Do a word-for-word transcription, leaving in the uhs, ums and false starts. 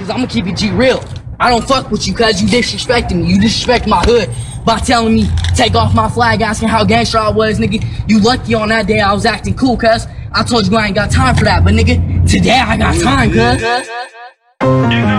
cause I'ma keep it G real. I don't fuck with you cause you disrespecting me. You disrespect my hood by telling me take off my flag, asking how gangster I was, nigga. You lucky on that day I was acting cool, cuz I told you I ain't got time for that, but nigga, today I got time, cuz.